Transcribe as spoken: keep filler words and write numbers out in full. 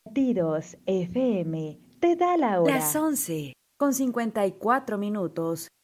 Tiros F M te da la Las hora. once con cincuenta y cuatro minutos.